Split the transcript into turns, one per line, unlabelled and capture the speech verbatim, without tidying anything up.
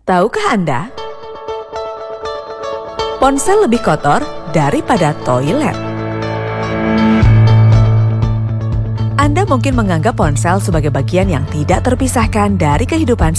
Tahukah Anda? Ponsel lebih kotor daripada toilet. Anda mungkin menganggap ponsel sebagai bagian yang tidak terpisahkan dari kehidupan